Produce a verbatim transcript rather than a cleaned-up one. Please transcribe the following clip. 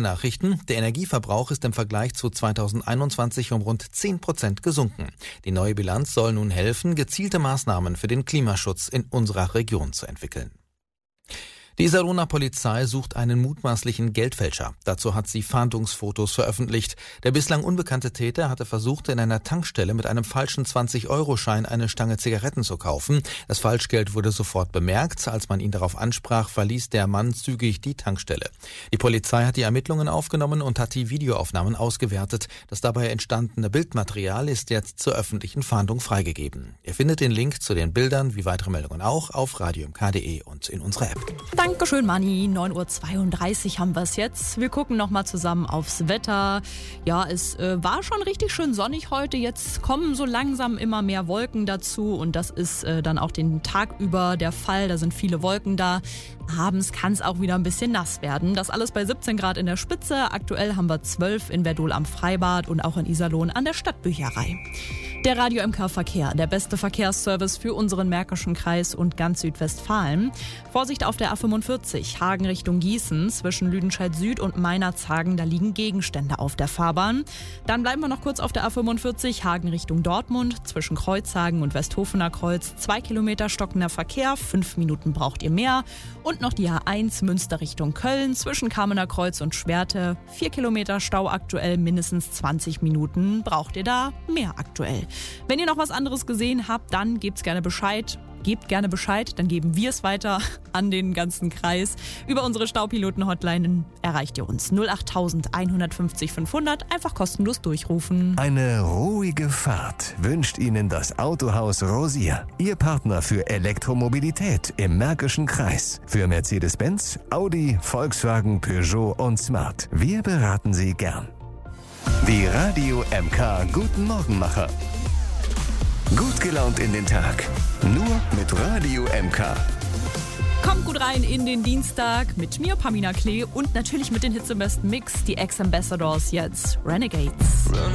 Nachrichten. Der Energieverbrauch ist im Vergleich zu zweitausendeinundzwanzig um rund zehn Prozent gesunken. Die neue Bilanz soll nun helfen, gezielte Maßnahmen für den Klimaschutz in unserer Region zu entwickeln. Die Iserlohner Polizei sucht einen mutmaßlichen Geldfälscher. Dazu hat sie Fahndungsfotos veröffentlicht. Der bislang unbekannte Täter hatte versucht, in einer Tankstelle mit einem falschen zwanzig-Euro-Schein eine Stange Zigaretten zu kaufen. Das Falschgeld wurde sofort bemerkt. Als man ihn darauf ansprach, verließ der Mann zügig die Tankstelle. Die Polizei hat die Ermittlungen aufgenommen und hat die Videoaufnahmen ausgewertet. Das dabei entstandene Bildmaterial ist jetzt zur öffentlichen Fahndung freigegeben. Ihr findet den Link zu den Bildern, wie weitere Meldungen auch, auf radio m k punkt d e und in unserer App. Dankeschön, Manni. neun Uhr zweiunddreißig haben wir es jetzt. Wir gucken nochmal zusammen aufs Wetter. Ja, es äh, war schon richtig schön sonnig heute. Jetzt kommen so langsam immer mehr Wolken dazu und das ist äh, dann auch den Tag über der Fall. Da sind viele Wolken da. Abends kann es auch wieder ein bisschen nass werden. Das alles bei siebzehn Grad in der Spitze. Aktuell haben wir zwölf in Verdol am Freibad und auch in Iserlohn an der Stadtbücherei. Der Radio M K Verkehr, der beste Verkehrsservice für unseren Märkischen Kreis und ganz Südwestfalen. Vorsicht auf der A fünfundvierzig, Hagen Richtung Gießen, zwischen Lüdenscheid Süd und Meinerzhagen, da liegen Gegenstände auf der Fahrbahn. Dann bleiben wir noch kurz auf der A fünfundvierzig, Hagen Richtung Dortmund, zwischen Kreuzhagen und Westhofener Kreuz, zwei Kilometer stockender Verkehr, fünf Minuten braucht ihr mehr. Und noch die A eins Münster Richtung Köln, zwischen Kamener Kreuz und Schwerte, vier Kilometer Stau aktuell, mindestens zwanzig Minuten braucht ihr da mehr aktuell. Wenn ihr noch was anderes gesehen habt, dann gebt's gerne Bescheid. Gebt gerne Bescheid, dann geben wir es weiter an den ganzen Kreis. Über unsere Staupiloten-Hotline erreicht ihr uns null acht eins fünf null fünfhundert. Einfach kostenlos durchrufen. Eine ruhige Fahrt wünscht Ihnen das Autohaus Rosier. Ihr Partner für Elektromobilität im Märkischen Kreis. Für Mercedes-Benz, Audi, Volkswagen, Peugeot und Smart. Wir beraten Sie gern. Die Radio M K Guten Morgenmacher. Gut gelaunt in den Tag. Nur mit Radio M K. Kommt gut rein in den Dienstag mit mir, Pamina Klee, und natürlich mit den Hits im besten Mix, die Ex-Ambassadors jetzt, Renegades.